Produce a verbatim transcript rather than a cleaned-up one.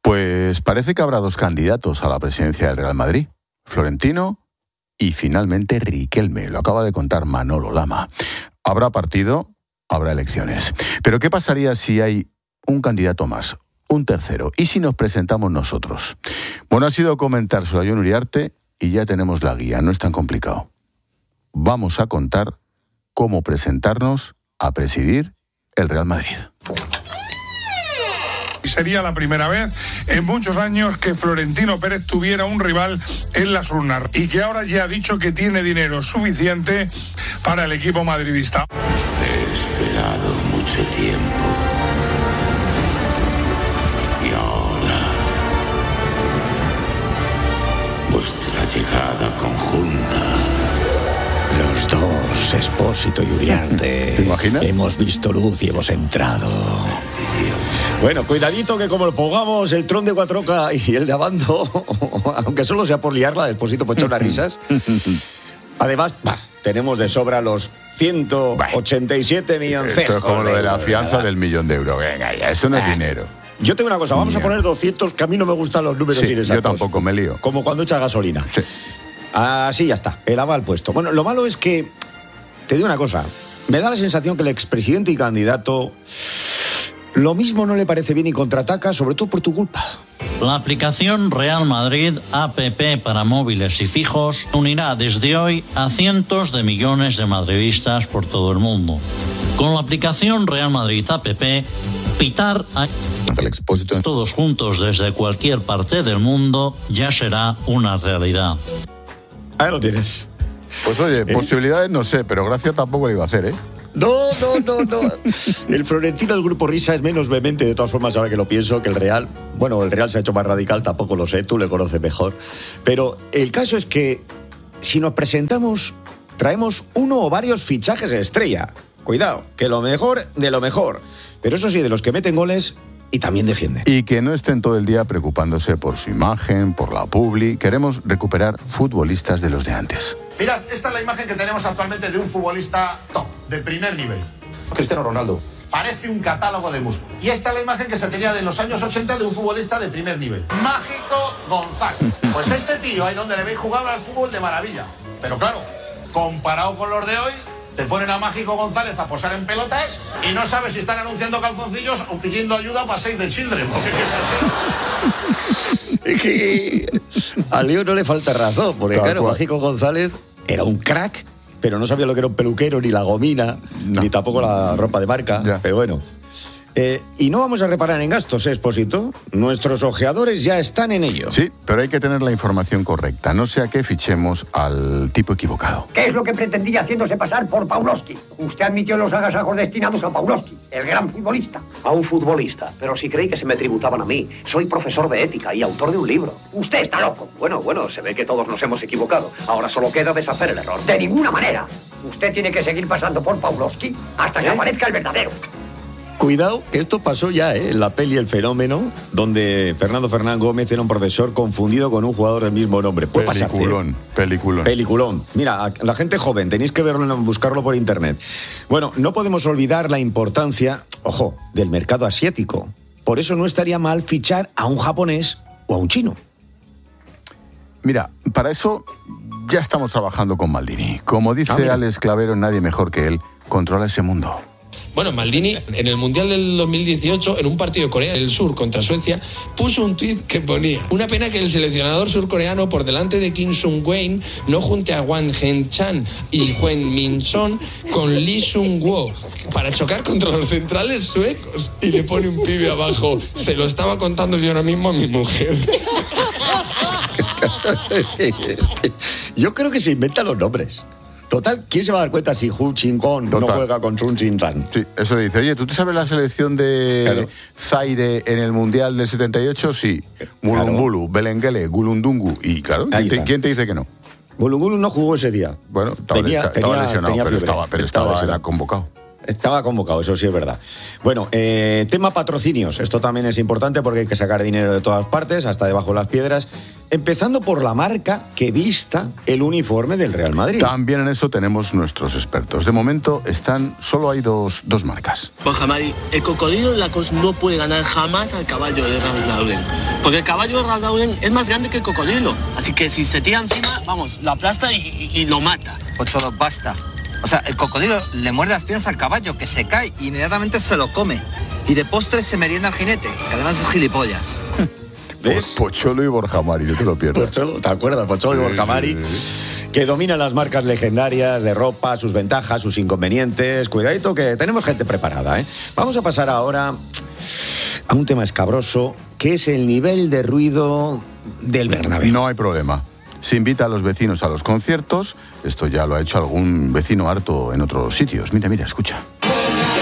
Pues parece que habrá dos candidatos a la presidencia del Real Madrid, Florentino y finalmente Riquelme, lo acaba de contar Manolo Lama. Habrá partido, habrá elecciones. Pero ¿qué pasaría si hay un candidato más, un tercero? ¿Y si nos presentamos nosotros? Bueno, ha sido comentárselo a Jon Uriarte y ya tenemos la guía, no es tan complicado. Vamos a contar cómo presentarnos a presidir el Real Madrid. Sería la primera vez en muchos años que Florentino Pérez tuviera un rival en las urnas y que ahora ya ha dicho que tiene dinero suficiente para el equipo madridista. He esperado mucho tiempo y ahora vuestra llegada conjunta. Los dos, Espósito y Uriarte. ¿Te imaginas? Hemos visto luz y hemos entrado. Bueno, cuidadito que como lo pongamos el tron de Cuatroca y el de Abando, aunque solo sea por liarla, el Espósito puede echar unas risas. Además, bah, tenemos de sobra los ciento ochenta y siete millones. Esto es como lo de la fianza del millón de euros. Venga, ya, eso no es dinero. Yo tengo una cosa, vamos a poner doscientos, que a mí no me gustan los números Sí, inexactos. yo tampoco me lío. Como cuando echa gasolina. Sí. Así ya está, el aval puesto. Bueno, lo malo es que, te digo una cosa, me da la sensación que el expresidente y candidato lo mismo no le parece bien y contraataca, sobre todo por tu culpa. La aplicación Real Madrid App para móviles y fijos unirá desde hoy a cientos de millones de madridistas por todo el mundo. Con la aplicación Real Madrid App, pitar a El Expósito. todos juntos desde cualquier parte del mundo ya será una realidad. Ahí lo tienes. Pues oye, ¿Eh? posibilidades no sé, pero gracia tampoco le iba a hacer, ¿eh? No, no, no, no. El Florentino del Grupo Risa es menos vehemente, de todas formas, ahora que lo pienso, que el Real. Bueno, el Real se ha hecho más radical, tampoco lo sé, tú le conoces mejor. Pero el caso es que si nos presentamos, traemos uno o varios fichajes estrella. Cuidado, que lo mejor de lo mejor. Pero eso sí, de los que meten goles y también defienden. Y que no estén todo el día preocupándose por su imagen, por la publi. Queremos recuperar futbolistas de los de antes. Mirad, esta es la imagen que tenemos actualmente de un futbolista top, de primer nivel. Cristiano Ronaldo. Parece un catálogo de músculos. Y esta es la imagen que se tenía de los años ochenta de un futbolista de primer nivel. Mágico González. Pues este tío, ahí donde le veis jugar al fútbol de maravilla. Pero claro, comparado con los de hoy, te ponen a Mágico González a posar en pelotas y no sabes si están anunciando calzoncillos o pidiendo ayuda para Save the Children, porque es así. Es que a Leo no le falta razón, porque Tal claro, cual. Mágico González era un crack, pero no sabía lo que era un peluquero, ni la gomina, No. ni tampoco la ropa de marca. Ya. Pero bueno. Eh, y no vamos a reparar en gastos, ¿eh, Espósito? Nuestros ojeadores ya están en ello. Sí, pero hay que tener la información correcta, no sea que fichemos al tipo equivocado. ¿Qué es lo que pretendía haciéndose pasar por Pavlovsky? Usted admitió los agasajos destinados a Pavlovsky, el gran futbolista. A un futbolista, pero si creí que se me tributaban a mí. Soy profesor de ética y autor de un libro. Usted está loco. Bueno, bueno, se ve que todos nos hemos equivocado. Ahora solo queda deshacer el error. De ninguna manera. Usted tiene que seguir pasando por Pavlovsky hasta que ¿Eh? aparezca el verdadero. Cuidado, que esto pasó ya, ¿eh? En la peli El Fenómeno, donde Fernando Fernán Gómez era un profesor confundido con un jugador del mismo nombre. Puede pasarte, ¿eh? Peliculón, peliculón. Peliculón. Mira, a la gente joven, tenéis que verlo, buscarlo por internet. Bueno, no podemos olvidar la importancia, ojo, del mercado asiático. Por eso no estaría mal fichar a un japonés o a un chino. Mira, para eso ya estamos trabajando con Maldini. Como dice Ah, mira. Alex Clavero, nadie mejor que él controla ese mundo. Bueno, Maldini, en el Mundial del dos mil dieciocho, en un partido de Corea del Sur contra Suecia, puso un tuit que ponía: una pena que el seleccionador surcoreano, por delante de Kim Sung-wen, no junte a Wang Heng-chan y Hwang Min-son con Lee Sung-woo para chocar contra los centrales suecos. Y le pone un pibe abajo: se lo estaba contando yo ahora mismo a mi mujer. Yo creo que se inventan los nombres. Total, ¿quién se va a dar cuenta si Hu Jin-gong no Total. juega con Sun Jin-san? Sí, eso dice. Oye, ¿tú te sabes la selección de Claro. Zaire en el Mundial del setenta y ocho? Sí. Mulumbulu, Belengele, Gulundungu. Y claro, Ahí ¿quién te, está. quién te dice que no? Gulungulu no jugó ese día. Bueno, estaba, Tenía- esta- estaba tenía- lesionado, tenía pero, fiebre. estaba, pero Estaba estaba, lesionado. era convocado. Estaba convocado, eso sí es verdad. Bueno, eh, tema patrocinios. Esto también es importante porque hay que sacar dinero de todas partes, hasta debajo de las piedras. Empezando por la marca que vista el uniforme del Real Madrid. También en eso tenemos nuestros expertos. De momento están, solo hay dos, dos marcas. Borja Mari, el cocodrilo Lacoste no puede ganar jamás al caballo de Ralph Lauren. Porque el caballo de Ralph Lauren es más grande que el cocodrilo. Así que si se tira encima, vamos, lo aplasta y, y, y lo mata. Pues solo basta. O sea, el cocodrilo le muerde las piernas al caballo, que se cae y inmediatamente se lo come. Y de postre se merienda al jinete, que además es gilipollas. ¿Ves? Pocholo y Borja Mari, no te lo pierdas. Pocholo, ¿te acuerdas? Pocholo y Borja Mari, que dominan las marcas legendarias de ropa, sus ventajas, sus inconvenientes. Cuidadito que tenemos gente preparada, ¿eh? Vamos a pasar ahora a un tema escabroso, que es el nivel de ruido del Bernabéu. No hay problema. Se invita a los vecinos a los conciertos. Esto ya lo ha hecho algún vecino harto en otros sitios. Mira, mira, escucha.